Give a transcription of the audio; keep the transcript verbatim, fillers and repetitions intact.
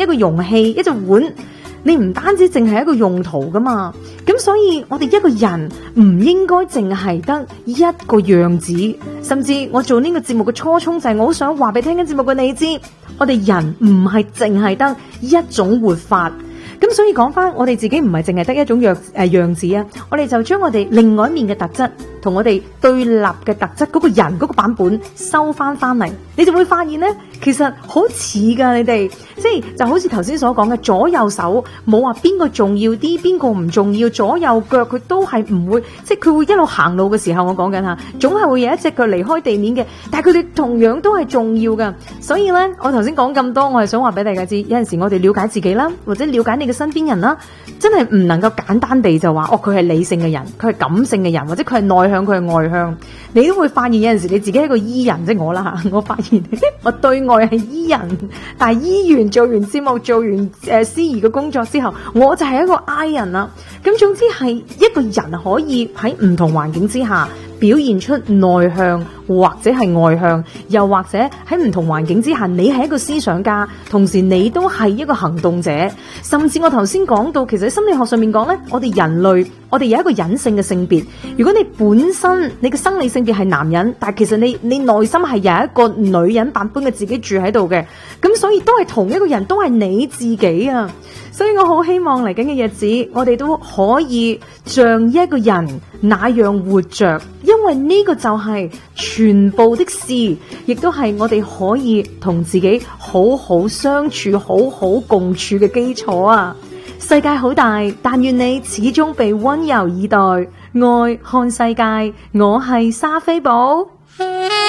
一個容器，一隻碗，你唔單止淨係一個用途噶嘛。咁所以我哋一個人唔應該淨係得一個樣子，甚至我做呢個節目嘅初衷就係我好想話俾聽緊節目嘅你知，我哋人唔係淨係得一種活法。咁所以講翻，我哋自己唔係淨係得一種樣誒、呃、樣子啊，我哋就將我哋另外一面嘅特質同我哋對立嘅特質嗰個人嗰個版本收翻翻嚟，你就會發現呢，其實好似噶，你哋即係就好似頭先所講嘅左右手，冇話邊個重要啲，邊個唔重要，左右腳佢都係唔會，即係佢會一路行路嘅時候，我講緊吓，總係會有一隻腳離開地面嘅，但係佢哋同樣都係重要噶。所以呢，我頭先講咁多，我係想話俾大家知，有陣時我哋了解自己啦，或者了解你嘅身邊人啦，真係唔能夠簡單地就話哦，佢係理性嘅人，佢係感性嘅人，或者佢係內向，佢係外向。你都會發現有陣時你自己係一個 E 人，即係我啦吓，我發現我對外係 E 人，但係 E 完做完節目做完誒司儀嘅工作之後，我就係一個 I 人啦。咁總之係一個人可以喺唔同環境之下表現出內向或者係外向，又或者喺唔同環境之下，你係一個思想家，同時你都係一個行動者。甚至我頭先講到，其實喺心理學上面講呢，我哋人類我哋有一個隱性嘅性別。如果你本身你嘅生理性別係男人，但係其實你你內心係有一個女人版本嘅自己住喺度嘅，咁所以都係同一個人，都係你自己啊。所以我好希望嚟緊嘅日子，我哋都可以像一個人那樣活着，因為呢個就係全部的事，亦都係我哋可以同自己好好相處、好好共處嘅基礎啊！世界好大，但願你始終被溫柔以待，愛看世界。我係莎菲寶。